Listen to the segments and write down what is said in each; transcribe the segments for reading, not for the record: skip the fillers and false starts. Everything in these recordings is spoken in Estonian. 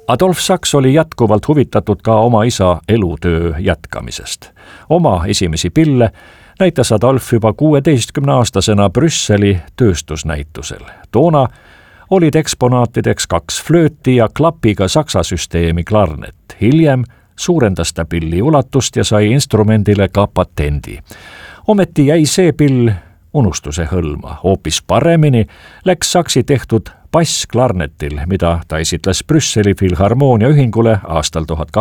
Adolf Sachs oli jätkuvalt huvitatud ka oma isa elutöö jätkamisest. Oma esimesi pille näitas Adolf juba 16-aastasena Brüsseli tööstusnäitusel. Toona olid eksponaatideks 2 flööti ja klapiga saksa süsteemi klarnet. Hiljem suurendas ta pilli ulatust ja sai instrumendile ka patendi. Ometi jäi see pill unustuse hõlma. Hoopis paremini läks Saksi tehtud bassklarnetil, mida ta esitles Brüsseli Filharmoonia ühingule aastal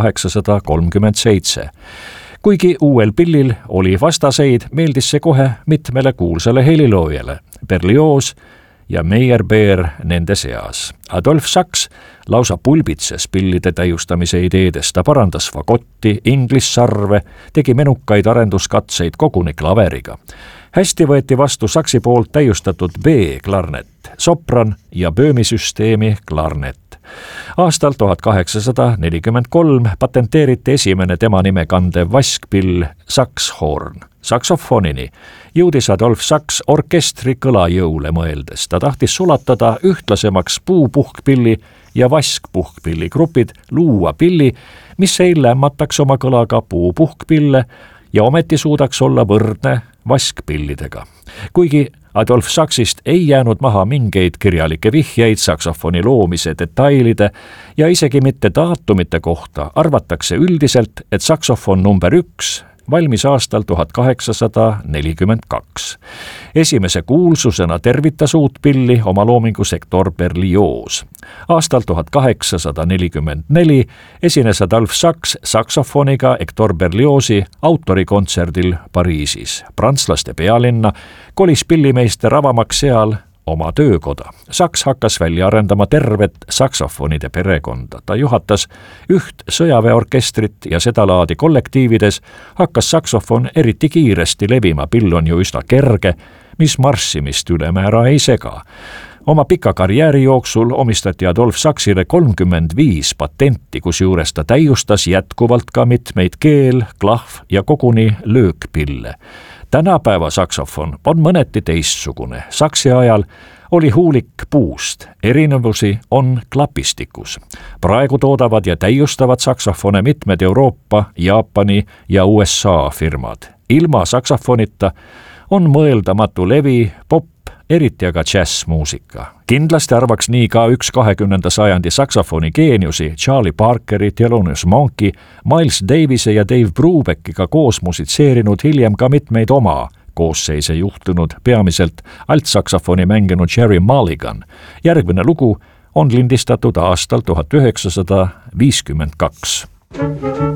1837. Kuigi uuel pillil oli vastaseid, meeldis see kohe mitmele kuulsale heliloojale. Berlioz ja Meyerbeer nende seas. Adolf Sachs lausa pulbitses pillide täiustamise ideedest. Ta parandas fagotti, inglissarve, tegi menukaid arenduskatseid koguni klaveriga. Hästi võeti vastu Saksi poolt täiustatud B-klarnet, sopran ja böömisüsteemi klarnet. Aastal 1843 patenteeriti esimene tema nime kandev vaskpill Saxhorn. Saksofonini jõudis Adolf Sachs orkestri kõlajõule mõeldes. Ta tahtis sulatada ühtlasemaks puupuhkpilli ja vaskpuhkpilli grupid, luua pilli, mis ei lämmataks oma kõlaga puupuhkpille ja ometi suudaks olla võrdne vaskpillidega. Kuigi Adolf Saksist ei jäänud maha mingeid kirjalikke vihjeid saksofoni loomise detailide ja isegi mitte daatumite kohta, arvatakse üldiselt, et saksofon number 1 valmis aastal 1842. Esimese kuulsusena tervitas uut pilli oma loomingus Hector Berlioz. Aastal 1844 esines Adolf Sachs saksofoniga Hector Berliozi autorikontserdil Pariisis. Prantslaste pealinna kolis pillimeister avamaks seal oma töökoda. Sachs hakkas välja arendama tervet saksofonide perekonda. Ta juhatas üht sõjaväeorkestrit ja seda laadi kollektiivides hakkas saksofon eriti kiiresti levima. Pill on ju üsna kerge, mis marssimist ülemäära ei sega. Oma pika karjääri jooksul omistati Adolf Sachsile 35 patenti, kusjuures ta täiustas jätkuvalt ka mitmeid keel-, klahv- ja koguni löökpille. Tänapäeva saksofon on mõneti teistsugune. Saksi ajal oli huulik puust, erinevusi on klapistikus. Praegu toodavad ja täiustavad saksofone mitmed Euroopa, Jaapani ja USA firmad. Ilma saksofonita on mõeldamatu levi, pop, eriti aga džässmuusika. Kindlasti arvaks nii ka üks 20. sajandi saksofoni geeniusi Charlie Parkeri, Thelonious Monkey, Miles Davise ja Dave Brubeckiga koos musitseerinud, hiljem ka mitmeid oma koosseise juhtunud, peamiselt altsaksofoni mänginud Jerry Mulligan. Järgmine lugu on lindistatud aastal 1952.